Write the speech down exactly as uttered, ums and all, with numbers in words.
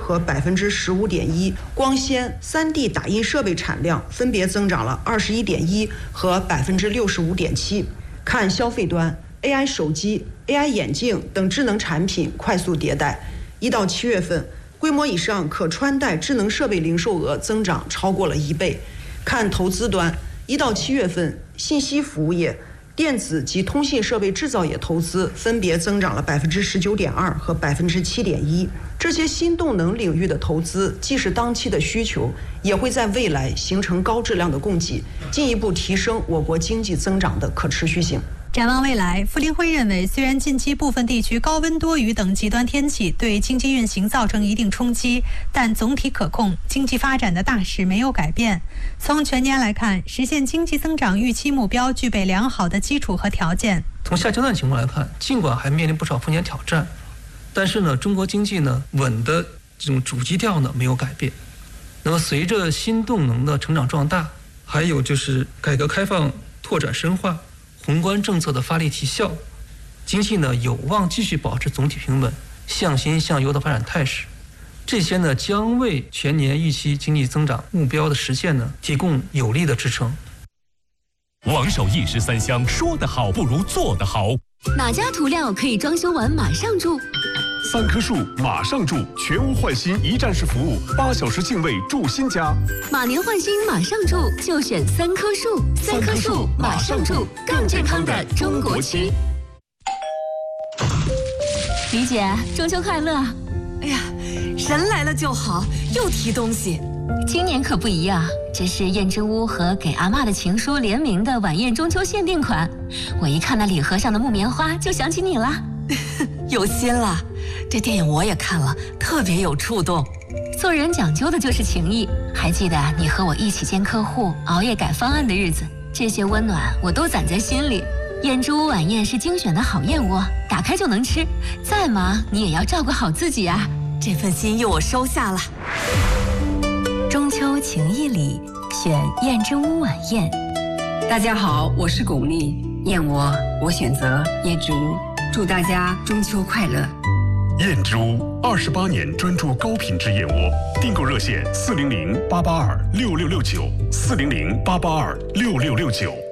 和百分之十五点一，光纤、三 D 打印设备产量分别增长了二十一点一和百分之六十五点七。看消费端 ，A I 手机、A I 眼镜等智能产品快速迭代。一到七月份，规模以上可穿戴智能设备零售额增长超过了一倍。看投资端，一到七月份，信息服务业、电子及通信设备制造业投资分别增长了百分之十九点二和百分之七点一。这些新动能领域的投资，既是当期的需求，也会在未来形成高质量的供给，进一步提升我国经济增长的可持续性。 展望未来，傅林辉认为，虽然近期部分地区高温多雨等极端天气对经济运行造成一定冲击，但总体可控，经济发展的大势没有改变。从全年来看，实现经济增长预期目标具备良好的基础和条件。 从下阶段情况来看，尽管还面临不少风险挑战，但是呢，中国经济呢稳的这种主基调呢没有改变。那么随着新动能的成长壮大，还有就是改革开放拓展深化，宏观政策的发力提效，经济呢有望继续保持总体平稳、向新向优的发展态势。这些呢将为全年预期经济增长目标的实现呢提供有力的支撑。 王守义十三香，说得好不如做得好。 哪家涂料可以装修完马上住？ 三棵树马上住，全屋换新一站式服务，八小时净位住新家。 马年换新马上住，就选三棵树。三棵树马上住，更健康的中国区。李姐，中秋快乐！ 哎呀，人来了就好，又提东西。 今年可不一样，这是燕之屋和给阿嬷的情书联名的晚宴中秋限定款。我一看那礼盒上的木棉花，就想起你了。 有心了，这电影我也看了，特别有触动。 做人讲究的就是情谊，还记得你和我一起见客户、熬夜改方案的日子，这些温暖我都攒在心里。燕之屋晚宴是精选的好燕窝，打开就能吃，再忙你也要照顾好自己啊。 这份心意我收下了。 中秋情谊里，选燕之屋晚宴。 大家好，我是巩俐，燕窝我选择燕之屋，祝大家中秋快乐。 燕之屋二十八年专注高品质燕窝，订购热线四零零八八二六六六九四零零八八二六六六九。